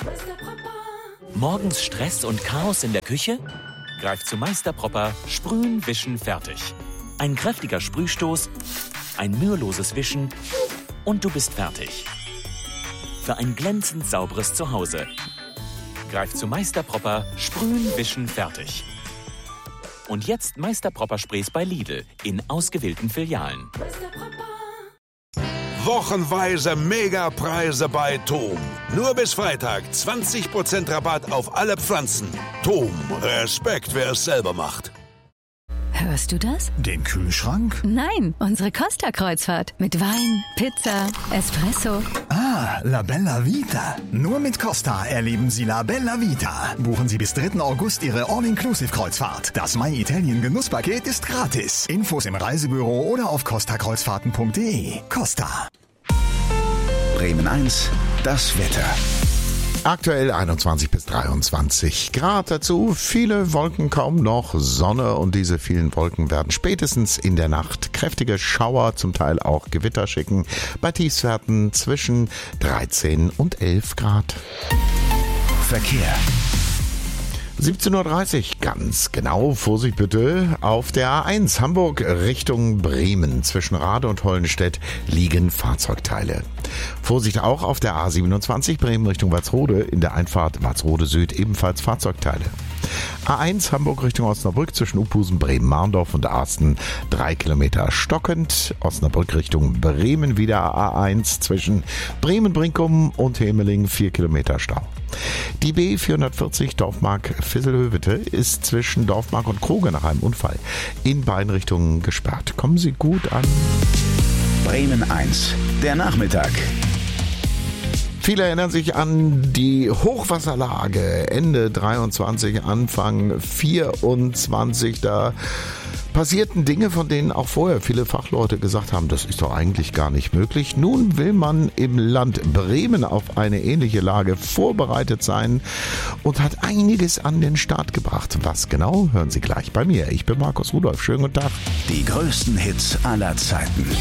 Morgens Stress und Chaos in der Küche? Greif zu Meister Propper, Sprühen, Wischen, fertig. Ein kräftiger Sprühstoß, ein müheloses Wischen und du bist fertig. Für ein glänzend sauberes Zuhause. Greif zu Meister Propper, Sprühen, Wischen, fertig. Und jetzt Meister Propper Sprays bei Lidl in ausgewählten Filialen. Wochenweise Megapreise bei Thom. Nur bis Freitag 20% Rabatt auf alle Pflanzen. Thom, Respekt, wer es selber macht. Hörst du das? Den Kühlschrank? Nein, unsere Costa-Kreuzfahrt. Mit Wein, Pizza, Espresso. Ah, La Bella Vita. Nur mit Costa erleben Sie La Bella Vita. Buchen Sie bis 3. August Ihre All-Inclusive-Kreuzfahrt. Das My Italien Genusspaket ist gratis. Infos im Reisebüro oder auf costakreuzfahrten.de. Costa. Bremen 1, das Wetter. Aktuell 21 bis 23 Grad, dazu viele Wolken, kaum noch Sonne, und diese vielen Wolken werden spätestens in der Nacht kräftige Schauer, zum Teil auch Gewitter schicken, bei Tiefstwerten zwischen 13 und 11 Grad. Verkehr. 17.30 Uhr, ganz genau, Vorsicht bitte, auf der A1 Hamburg Richtung Bremen. Zwischen Rade und Hollenstedt liegen Fahrzeugteile. Vorsicht auch auf der A27 Bremen Richtung Walsrode, in der Einfahrt Walsrode Süd ebenfalls Fahrzeugteile. A1 Hamburg Richtung Osnabrück zwischen Uphusen, Bremen-Marndorf und Arsten 3 Kilometer stockend. Osnabrück Richtung Bremen wieder A1 zwischen Bremen-Brinkum und Hemeling 4 Kilometer Stau. Die B440 Dorfmark-Visselhövete ist zwischen Dorfmark und Kroge nach einem Unfall in beiden Richtungen gesperrt. Kommen Sie gut an. Bremen 1, der Nachmittag. Viele erinnern sich an die Hochwasserlage Ende 23, Anfang 24. Da passierten Dinge, von denen auch vorher viele Fachleute gesagt haben, das ist doch eigentlich gar nicht möglich. Nun will man im Land Bremen auf eine ähnliche Lage vorbereitet sein und hat einiges an den Start gebracht. Was genau, hören Sie gleich bei mir. Ich bin Markus Rudolph. Schönen guten Tag. Die größten Hits aller Zeiten.